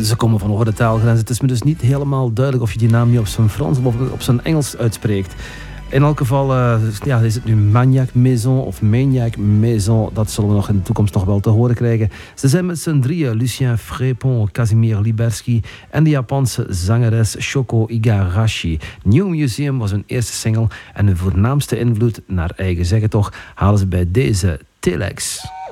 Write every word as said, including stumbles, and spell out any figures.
ze komen van over de taalgrens. Het is me dus niet helemaal duidelijk of je die naam niet op zijn Frans of op zijn Engels uitspreekt. In elk geval uh, ja, is het nu Maniac Maison of Maniac Maison. Dat zullen we nog in de toekomst nog wel te horen krijgen. Ze zijn met z'n drieën. Lucien Frépon, Casimir Liberski en de Japanse zangeres Shoko Igarashi. New Museum was hun eerste single en hun voornaamste invloed, naar eigen zeggen toch, halen ze bij deze Telex.